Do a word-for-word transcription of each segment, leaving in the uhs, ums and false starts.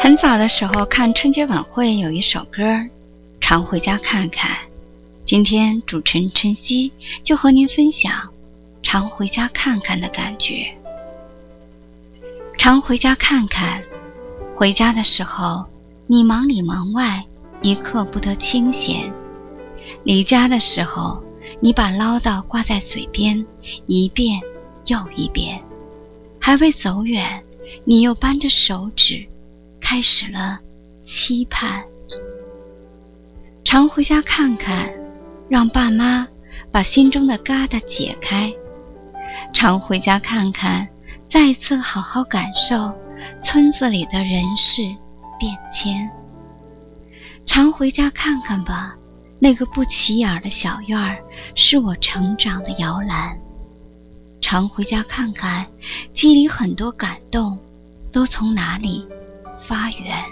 很早的时候看春节晚会有一首歌，常回家看看。今天主持人晨曦就和您分享常回家看看的感觉。常回家看看，回家的时候你忙里忙外，一刻不得清闲。离家的时候你把唠叨挂在嘴边，一遍又一遍。还未走远，你又扳着手指开始了期盼。常回家看看，让爸妈把心中的疙瘩解开。常回家看看，再次好好感受村子里的人事变迁。常回家看看吧，那个不起眼的小院儿是我成长的摇篮。常回家看看，记里很多感动都从哪里发源。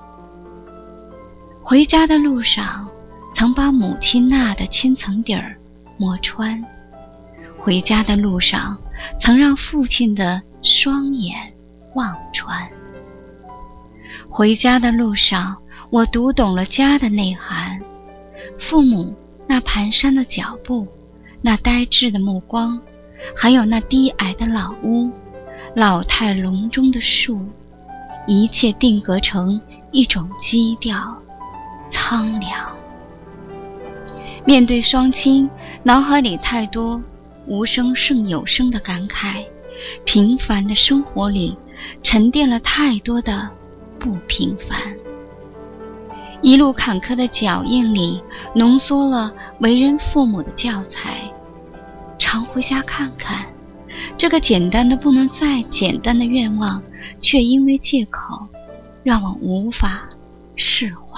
回家的路上曾把母亲那的千层底儿磨穿，回家的路上曾让父亲的双眼望穿。回家的路上我读懂了家的内涵，父母那蹒跚的脚步，那呆滞的目光，还有那低矮的老屋，老态龙钟的树，一切定格成一种基调，苍凉。面对双亲，脑海里太多无声胜有声的感慨，平凡的生活里沉淀了太多的不平凡。一路坎坷的脚印里浓缩了为人父母的教材。常回家看看，这个简单的不能再简单的愿望，却因为借口让我无法释怀。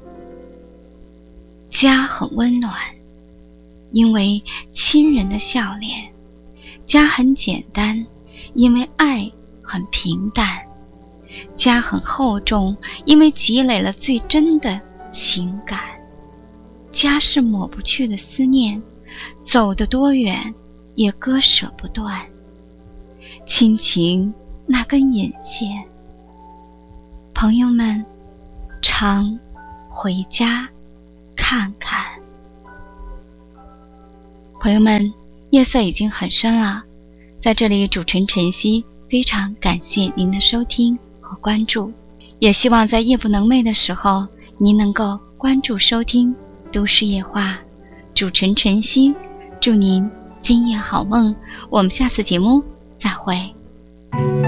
家很温暖，因为亲人的笑脸；家很简单，因为爱很平淡；家很厚重，因为积累了最真的情感；家是抹不去的思念，走得多远也割舍不断。亲情那根引线，朋友们常回家看看。朋友们，夜色已经很深了，在这里主持人晨曦非常感谢您的收听和关注，也希望在夜不能寐的时候您能够关注收听都市夜话。主持人晨曦祝您今夜好梦，我们下次节目再会。